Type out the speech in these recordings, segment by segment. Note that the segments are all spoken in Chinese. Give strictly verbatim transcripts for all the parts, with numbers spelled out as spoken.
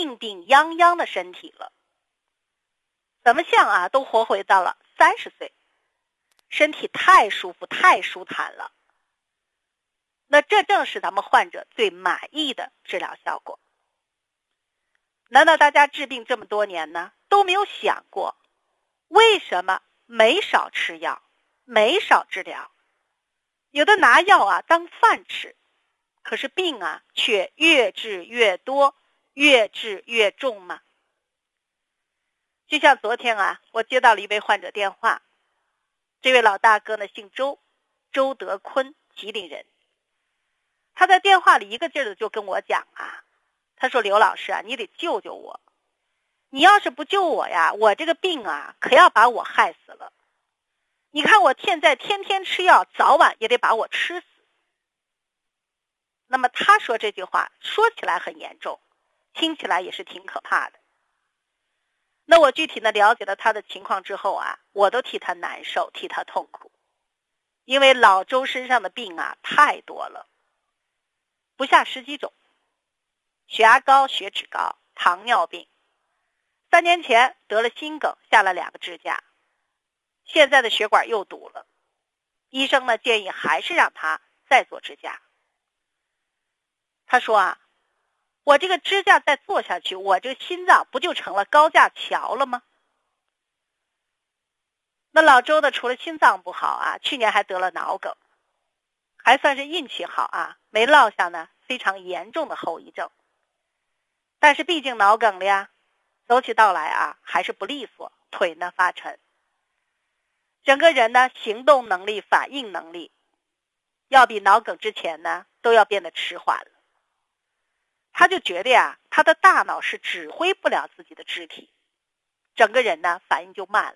病病殃殃的身体了。怎么想啊，都活回到了三十岁，身体太舒服太舒坦了。那这正是咱们患者最满意的治疗效果。难道大家治病这么多年呢，都没有想过为什么没少吃药，没少治疗？有的拿药啊当饭吃，可是病啊却越治越多，越治越重吗？就像昨天啊，我接到了一位患者电话，这位老大哥呢姓周，周德坤，吉林人。他在电话里一个劲儿的就跟我讲啊，他说刘老师啊，你得救救我，你要是不救我呀，我这个病啊可要把我害死了。你看我现在天天吃药，早晚也得把我吃死。那么他说这句话说起来很严重，听起来也是挺可怕的。那我具体的了解了他的情况之后啊，我都替他难受，替他痛苦。因为老周身上的病啊太多了，不下十几种，血压高、血脂高、糖尿病，三年前得了心梗，下了两个支架，现在的血管又堵了，医生呢建议还是让他再做支架。他说啊，我这个支架再做下去，我这个心脏不就成了高架桥了吗？那老周呢，除了心脏不好啊，去年还得了脑梗，还算是运气好啊，没落下呢非常严重的后遗症。但是毕竟脑梗了呀，走起道来啊还是不利索，腿呢发沉，整个人呢行动能力、反应能力要比脑梗之前呢都要变得迟缓了。他就觉得呀，他的大脑是指挥不了自己的肢体，整个人呢反应就慢了。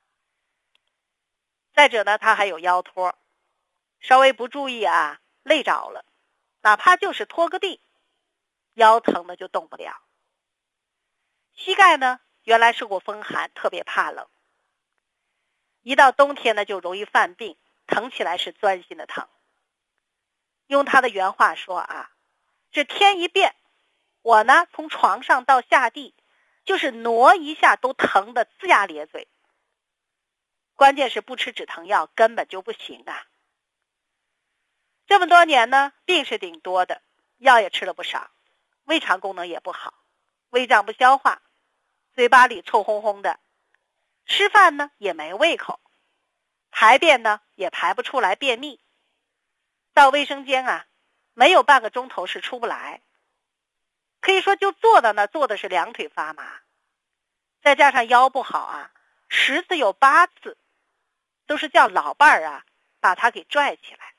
再者呢，他还有腰托，稍微不注意啊，累着了，哪怕就是拖个地，腰疼的就动不了。膝盖呢，原来受过风寒，特别怕冷，一到冬天呢就容易犯病，疼起来是钻心的疼。用他的原话说啊，这天一变，我呢从床上到下地，就是挪一下都疼得龇牙咧嘴。关键是不吃止疼药根本就不行啊。这么多年呢，病是挺多的，药也吃了不少，胃肠功能也不好，胃胀不消化，嘴巴里臭烘烘的，吃饭呢也没胃口，排便呢也排不出来，便秘，到卫生间啊没有半个钟头是出不来，可以说就坐到那坐的是两腿发麻，再加上腰不好啊，十次有八次都是叫老伴儿啊把他给拽起来。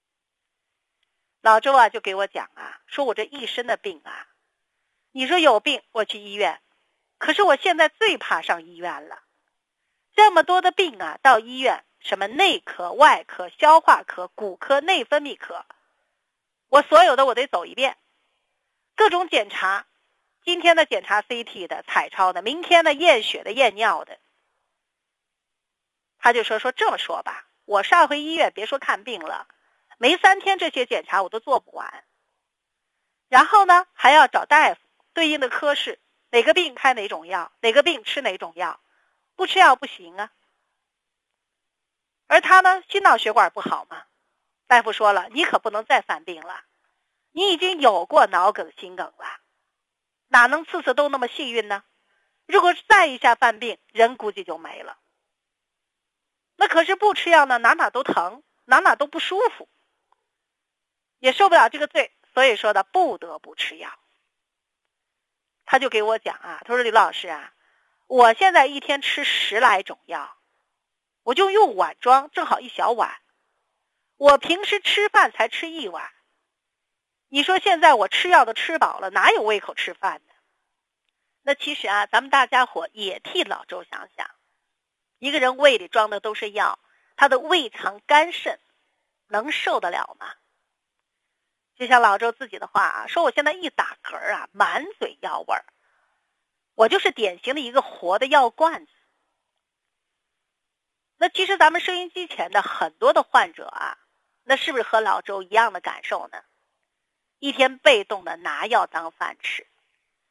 老周啊就给我讲啊，说我这一身的病啊，你说有病我去医院，可是我现在最怕上医院了，这么多的病啊，到医院什么内科、外科、消化科、骨科、内分泌科，我所有的我得走一遍，各种检查，今天的检查 C T 的、彩超的，明天的验血的、验尿的。他就说说这么说吧，我上回医院别说看病了，没三天这些检查我都做不完，然后呢还要找大夫对应的科室，哪个病开哪种药，哪个病吃哪种药，不吃药不行啊。而他呢心脑血管不好嘛，大夫说了，你可不能再犯病了，你已经有过脑梗心梗了，哪能次次都那么幸运呢？如果再一下犯病，人估计就没了。那可是不吃药呢，哪哪都疼，哪哪都不舒服，也受不了这个罪，所以说的不得不吃药。他就给我讲啊，他说李老师啊，我现在一天吃十来种药，我就用碗装，正好一小碗，我平时吃饭才吃一碗，你说现在我吃药都吃饱了，哪有胃口吃饭呢？那其实啊，咱们大家伙也替老周想想，一个人胃里装的都是药，他的胃肠肝肾能受得了吗？就像老周自己的话啊，说我现在一打嗝啊，满嘴药味儿，我就是典型的一个活的药罐子。那其实咱们收音机前的很多的患者啊，那是不是和老周一样的感受呢？一天被动的拿药当饭吃。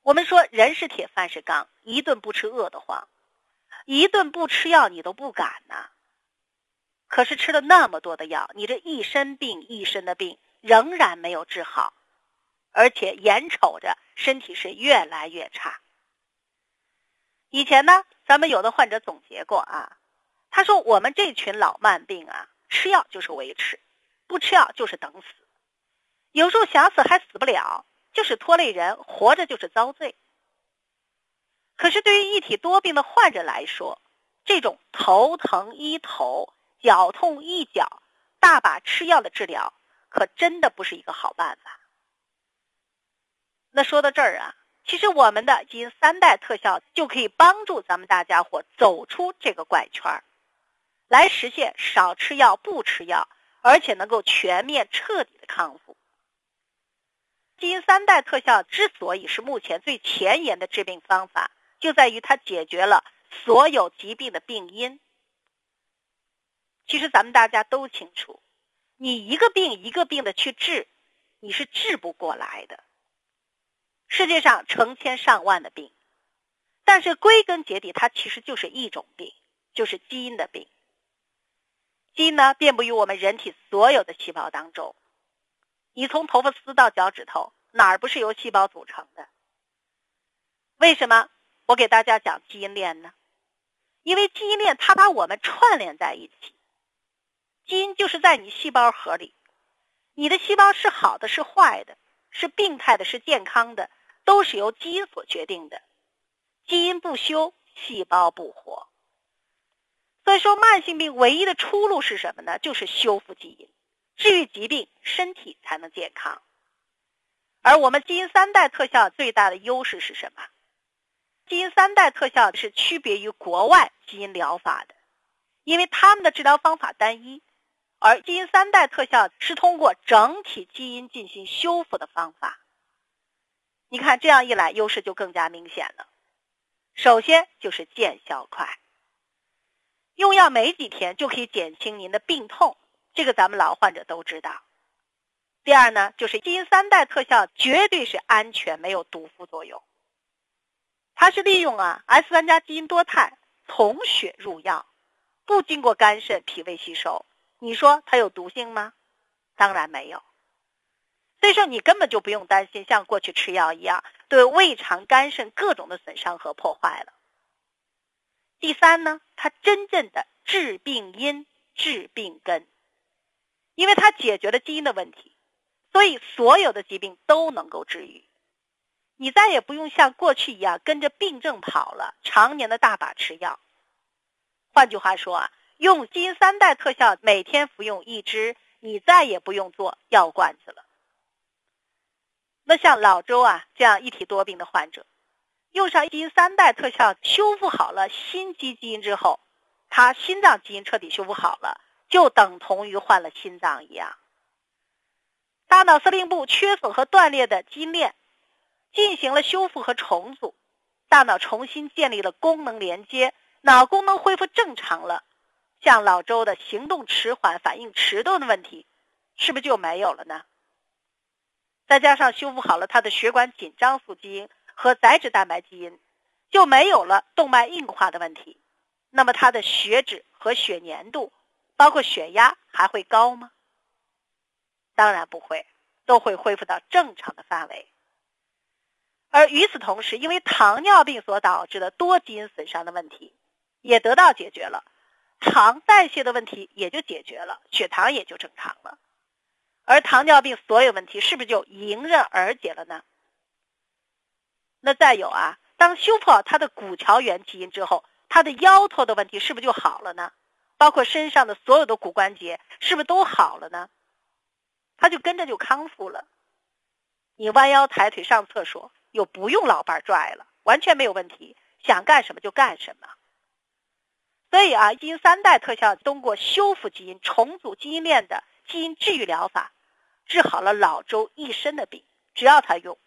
我们说人是铁，饭是钢，一顿不吃饿得慌，一顿不吃药你都不敢呐、啊。可是吃了那么多的药，你这一身病一身的病仍然没有治好，而且眼瞅着身体是越来越差。以前呢，咱们有的患者总结过啊，他说我们这群老慢病啊，吃药就是维持，不吃药就是等死，有时候想死还死不了，就是拖累人，活着就是遭罪。可是对于一体多病的患者来说，这种头疼医头，脚痛医脚，大把吃药的治疗，可真的不是一个好办法。那说到这儿啊，其实我们的基因三代特效就可以帮助咱们大家伙走出这个怪圈，来实现少吃药不吃药，而且能够全面彻底的康复。基因三代特效之所以是目前最前沿的治病方法，就在于它解决了所有疾病的病因。其实咱们大家都清楚，你一个病一个病的去治，你是治不过来的。世界上成千上万的病，但是归根结底它其实就是一种病，就是基因的病。基因呢，遍布于我们人体所有的细胞当中，你从头发丝到脚趾头，哪儿不是由细胞组成的？为什么我给大家讲基因链呢？因为基因链它把我们串联在一起。基因就是在你细胞核里，你的细胞是好的是坏的，是病态的是健康的，都是由基因所决定的。基因不修，细胞不活。所以说慢性病唯一的出路是什么呢？就是修复基因，治愈疾病，身体才能健康。而我们基因三代特效最大的优势是什么？基因三代特效是区别于国外基因疗法的，因为他们的治疗方法单一，而基因三代特效是通过整体基因进行修复的方法。你看这样一来，优势就更加明显了。首先就是见效快，用药没几天就可以减轻您的病痛，这个咱们老患者都知道。第二呢，就是基因三代特效绝对是安全，没有毒副作用。它是利用啊 S 三 加基因多肽从血入药，不经过肝肾脾胃吸收，你说它有毒性吗？当然没有。所以说你根本就不用担心像过去吃药一样对胃肠肝肾各种的损伤和破坏了。第三呢，它真正的治病因治病根，因为它解决了基因的问题，所以所有的疾病都能够治愈。你再也不用像过去一样跟着病症跑了，常年的大把吃药。换句话说啊，用基因三代特效每天服用一支，你再也不用做药罐子了。那像老周啊这样一体多病的患者，用上基因三代特效修复好了心肌基因之后，他心脏基因彻底修复好了，就等同于换了心脏一样。大脑司令部缺损和断裂的基因链进行了修复和重组，大脑重新建立了功能连接，脑功能恢复正常了，像老周的行动迟缓、反应迟钝的问题是不是就没有了呢？再加上修复好了他的血管紧张素基因和载脂蛋白基因，就没有了动脉硬化的问题。那么他的血脂和血粘度包括血压还会高吗？当然不会，都会恢复到正常的范围。而与此同时，因为糖尿病所导致的多基因损伤的问题也得到解决了，糖代谢的问题也就解决了，血糖也就正常了。而糖尿病所有问题是不是就迎刃而解了呢？那再有啊，当修复好他的骨桥原基因之后，他的腰驼的问题是不是就好了呢？包括身上的所有的骨关节是不是都好了呢？他就跟着就康复了。你弯腰抬腿上厕所又不用老伴拽了，完全没有问题，想干什么就干什么。所以啊，基因三代特效通过修复基因、重组基因链的基因治愈疗法，治好了老周一身的病，只要他用。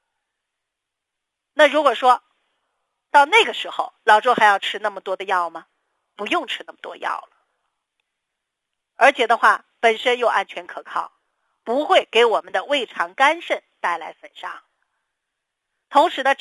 那如果说到那个时候，老周还要吃那么多的药吗？不用吃那么多药了。而且的话，本身又安全可靠，不会给我们的胃肠肝肾带来损伤。同时呢，